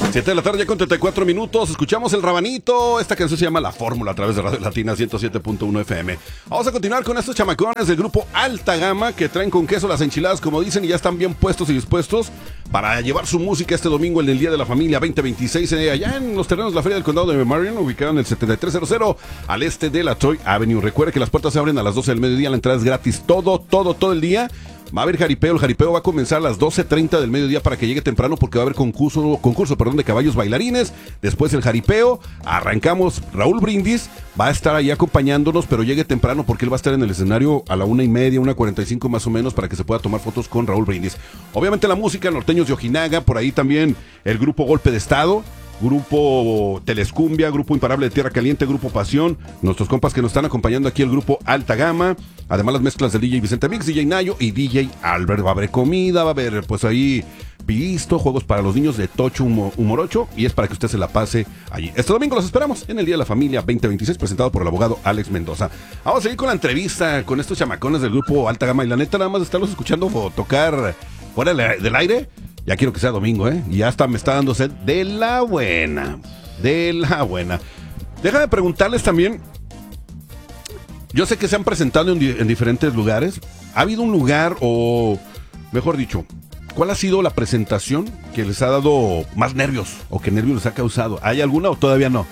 7 de la tarde ya con 34 minutos. Escuchamos el Rabanito. Esta canción se llama La Fórmula a través de Radio Latina 107.1 FM. Vamos a continuar con estos chamacones del grupo Alta Gama que traen con queso las enchiladas, como dicen, y ya están bien puestos y dispuestos para llevar su música este domingo en el Día de la Familia 2026 allá en los terrenos de la Feria del Condado de Marion, ubicado en el 7300 al este de la Troy Avenue. Recuerde que las puertas se abren a las 12 del mediodía. La entrada es gratis todo el día. Va a haber jaripeo, el jaripeo va a comenzar a las 12:30 del mediodía para que llegue temprano porque va a haber concurso de caballos bailarines. Después el jaripeo, arrancamos, Raúl Brindis va a estar ahí acompañándonos, pero llegue temprano porque él va a estar en el escenario a la 1:30, 1:45 más o menos, para que se pueda tomar fotos con Raúl Brindis. Obviamente la música, Norteños de Ojinaga, por ahí también el grupo Golpe de Estado, Grupo Telescumbia, Grupo Imparable de Tierra Caliente, Grupo Pasión, nuestros compas que nos están acompañando aquí, el Grupo Alta Gama, además las mezclas del DJ Vicente Mix, DJ Nayo y DJ Albert. Va a haber comida, va a haber pues ahí pisto, juegos para los niños de Tocho Humorocho, y es para que usted se la pase allí. Este domingo los esperamos en el Día de la Familia 2026, presentado por el abogado Alex Mendoza. Vamos a seguir con la entrevista con estos chamacones del Grupo Alta Gama, y la neta nada más de estarlos escuchando tocar fuera del aire. Ya quiero que sea domingo, y ya me está dando sed de la buena. Déjame preguntarles también, yo sé que se han presentado en diferentes lugares. ¿Ha habido un lugar, o mejor dicho, cuál ha sido la presentación que les ha dado más nervios, o qué nervios les ha causado? ¿Hay alguna o todavía no?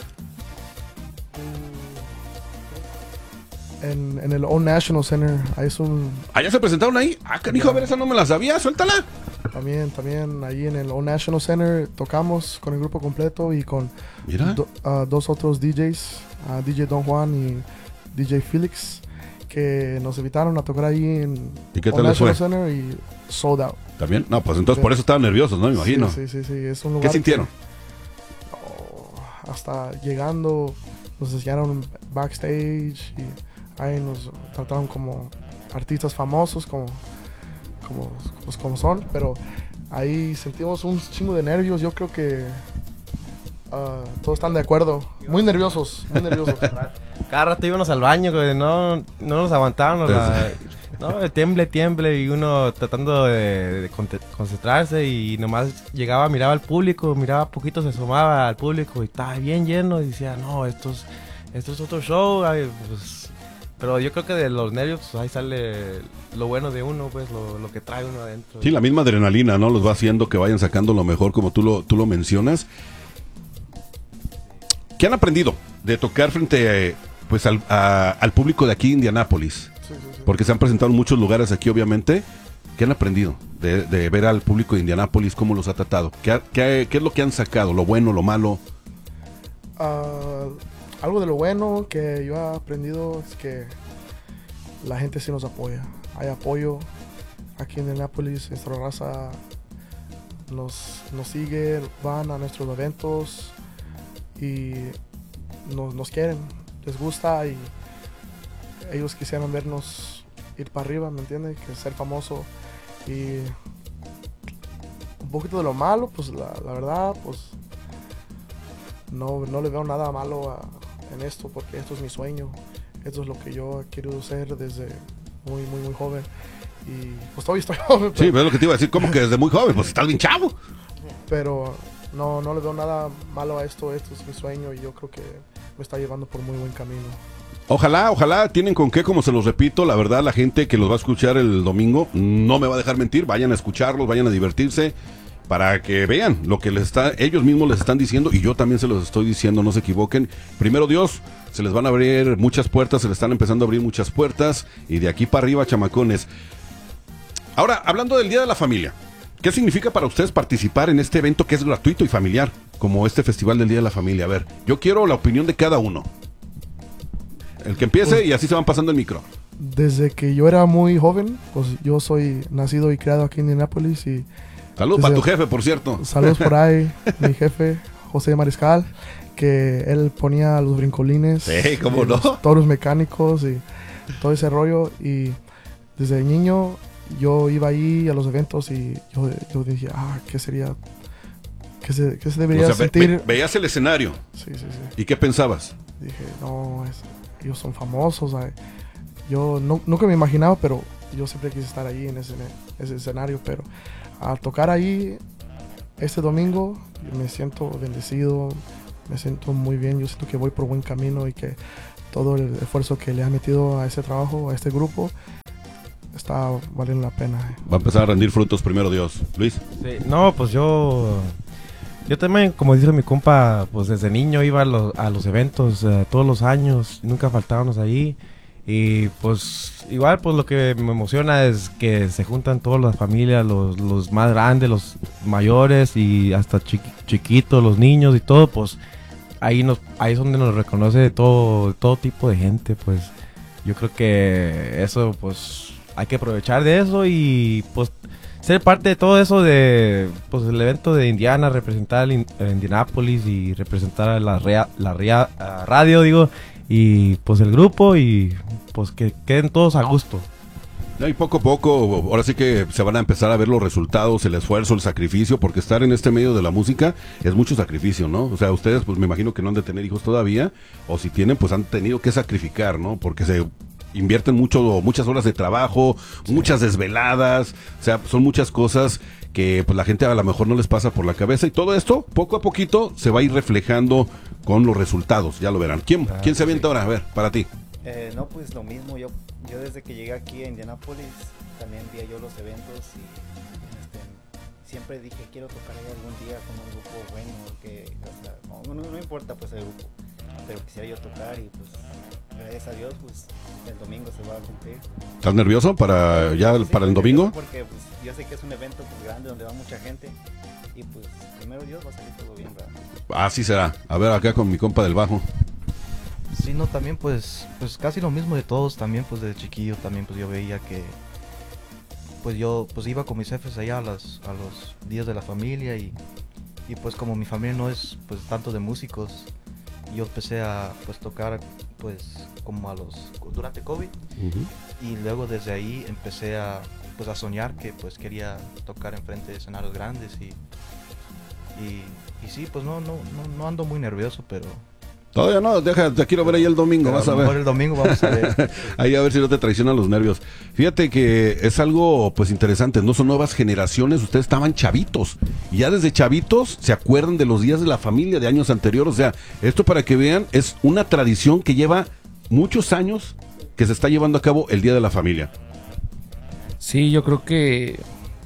En el Old National Center, ahí es un... ¿Allá se presentaron ahí? Canijo, a ver, esa no me la sabía, suéltala. También ahí en el Old National Center tocamos con el grupo completo y con dos otros DJs, DJ Don Juan y DJ Felix, que nos invitaron a tocar ahí en Old National Center y sold out. ¿También? No, pues entonces por eso estaban nerviosos, ¿no? Me imagino. Sí, es un lugar. ¿Qué sintieron? Hasta llegando, nos enseñaron backstage y ahí nos trataron como artistas famosos, como son, pero ahí sentimos un chingo de nervios. Yo creo que todos están de acuerdo, muy nerviosos. Cada rato íbamos al baño, no nos aguantábamos, tiemble, y uno tratando de concentrarse, y nomás llegaba, miraba al público, miraba poquito, se asomaba al público y estaba bien lleno, y decía, no, esto es otro show. Pues, pero yo creo que de los nervios, pues, ahí sale lo bueno de uno, pues lo que trae uno adentro. Sí, la misma adrenalina, ¿no? Los va haciendo que vayan sacando lo mejor, como tú lo mencionas. ¿Qué han aprendido de tocar frente al público de aquí, Indianápolis? Sí. Porque se han presentado en muchos lugares aquí, obviamente. ¿Qué han aprendido de ver al público de Indianápolis? ¿Cómo los ha tratado? ¿Qué es lo que han sacado? ¿Lo bueno, lo malo? Algo de lo bueno que yo he aprendido es que la gente sí nos apoya. Hay apoyo aquí en Indianápolis. Nuestra raza nos sigue, van a nuestros eventos y nos quieren, les gusta, y ellos quisieran vernos ir para arriba, ¿me entiendes? Que ser famoso. Y un poquito de lo malo, pues la verdad, pues no le veo nada malo en esto, porque esto es mi sueño. Esto es lo que yo he querido ser desde muy joven. Y pues todavía estoy joven. Sí, pero es lo que te iba a decir, como que desde muy joven, pues estás bien chavo. Pero no le veo nada malo a esto. Esto es mi sueño y yo creo que me está llevando por muy buen camino. Ojalá tienen con qué, como se los repito, la verdad, la gente que los va a escuchar el domingo no me va a dejar mentir. Vayan a escucharlos, vayan a divertirse, para que vean lo que ellos mismos les están diciendo, y yo también se los estoy diciendo, no se equivoquen. Primero Dios, se les van a abrir muchas puertas, se les están empezando a abrir muchas puertas, y de aquí para arriba, chamacones. Ahora, hablando del Día de la Familia, ¿qué significa para ustedes participar en este evento que es gratuito y familiar, como este Festival del Día de la Familia? A ver, yo quiero la opinión de cada uno. El que empiece, y así se van pasando el micro. Desde que yo era muy joven, pues yo soy nacido y criado aquí en Indianápolis, y saludos para tu jefe, por cierto. Saludos por ahí, mi jefe, José Mariscal, que él ponía los brincolines. Sí, cómo no. Los toros mecánicos y todo ese rollo. Y desde niño yo iba ahí a los eventos y yo dije, ¿qué sería? ¿Qué se debería sentir? Veías el escenario. Sí. ¿Y qué pensabas? Dije, no, ellos son famosos. Yo nunca me imaginaba, pero yo siempre quise estar ahí en ese escenario, pero al tocar ahí este domingo me siento bendecido, me siento muy bien, yo siento que voy por buen camino y que todo el esfuerzo que le ha metido a ese trabajo, a este grupo, está valiendo la pena. Va a empezar a rendir frutos primero Dios. Luis. Sí, no, pues yo también, como dice mi compa, pues desde niño iba a los eventos todos los años, nunca faltábamos ahí. Y pues igual pues lo que me emociona es que se juntan todas las familias, los más grandes, los mayores y hasta chiquitos, los niños y todo, pues ahí es donde nos reconoce todo tipo de gente. Pues yo creo que eso, pues hay que aprovechar de eso y pues ser parte de todo eso, de pues el evento de Indiana, representar a Indianápolis y representar a la radio, digo, y pues el grupo, y pues que queden todos a gusto. Y poco a poco, ahora sí que se van a empezar a ver los resultados, el esfuerzo, el sacrificio, porque estar en este medio de la música es mucho sacrificio, ¿no? O sea, ustedes pues me imagino que no han de tener hijos todavía, o si tienen pues han tenido que sacrificar, ¿no? Porque se invierten muchas horas de trabajo, muchas desveladas, o sea, son muchas cosas que pues la gente a lo mejor no les pasa por la cabeza, y todo esto poco a poquito se va a ir reflejando con los resultados, ya lo verán. ¿Quién se avienta ahora? A ver, para ti. No, pues lo mismo, yo desde que llegué aquí a Indianápolis también vi yo los eventos y siempre dije quiero tocar ahí algún día con un grupo bueno, que o sea, no importa pues el grupo, pero quisiera yo tocar, y pues gracias a Dios pues el domingo se va a cumplir. ¿Estás nervioso para el domingo? Porque pues yo sé que es un evento pues grande donde va mucha gente, y pues primero Dios va a salir todo bien, ¿verdad? Así será. A ver, acá con mi compa del bajo. Sí, no, también pues casi lo mismo de todos, también pues desde chiquillo también pues yo veía que pues yo pues iba con mis jefes allá a los días de la familia, y pues como mi familia no es pues tanto de músicos, yo empecé a pues tocar pues como durante COVID, y luego desde ahí empecé a pues a soñar que pues quería tocar enfrente de escenarios grandes, y sí, pues no ando muy nervioso, pero Todavía no, te quiero ver ahí el domingo, vas a ver. El domingo vamos a ver. Ahí a ver si no te traicionan los nervios. Fíjate que es algo pues interesante, no son nuevas generaciones, ustedes estaban chavitos, y ya desde chavitos se acuerdan de los días de la familia de años anteriores. O sea, esto para que vean, es una tradición que lleva muchos años que se está llevando a cabo el Día de la Familia. Sí, yo creo que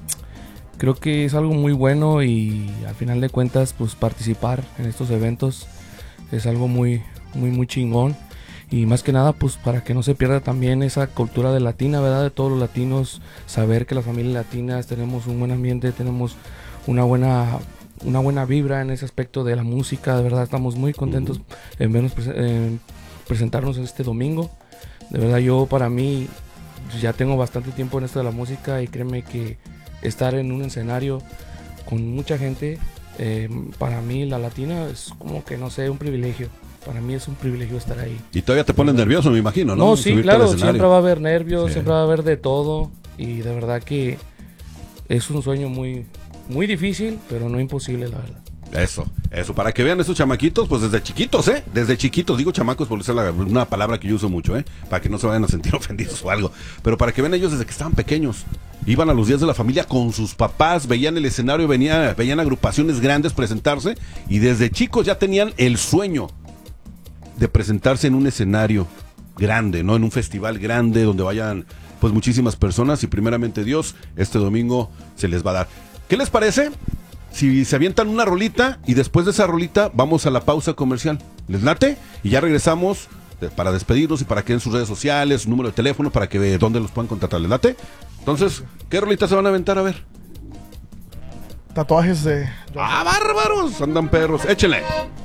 es algo muy bueno, y al final de cuentas pues participar en estos eventos es algo muy chingón, y más que nada pues para que no se pierda también esa cultura de latina, ¿verdad? De todos los latinos, saber que las familias latinas tenemos un buen ambiente, tenemos una buena vibra en ese aspecto de la música. De verdad estamos muy contentos en vernos presentarnos este domingo. De verdad, yo para mí ya tengo bastante tiempo en esto de la música, y créeme que estar en un escenario con mucha gente, para mí la latina es como que no sé, un privilegio. Para mí es un privilegio estar ahí. Y todavía te ponen nervioso, me imagino, ¿no? No, sí, Subirte claro, al escenario. siempre va a haber nervios, Sí. siempre va a haber de todo, y de verdad que es un sueño muy difícil, pero no imposible, la verdad. Eso, para que vean estos chamaquitos, pues desde chiquitos, digo chamacos porque es una palabra que yo uso mucho, para que no se vayan a sentir ofendidos o algo, pero para que vean ellos desde que estaban pequeños, iban a los días de la familia con sus papás, veían el escenario, veían agrupaciones grandes presentarse, y desde chicos ya tenían el sueño de presentarse en un escenario grande, ¿no? En un festival grande donde vayan pues muchísimas personas, y primeramente Dios, este domingo se les va a dar. ¿Qué les parece si se avientan una rolita y después de esa rolita vamos a la pausa comercial? ¿Les late? Y ya regresamos para despedirnos y para que den sus redes sociales, su número de teléfono, para que vean dónde los puedan contactar. ¿Les late? Entonces, ¿qué rolita se van a aventar? A ver. Tatuajes de... ¡Ah, bárbaros! Andan perros. Échenle.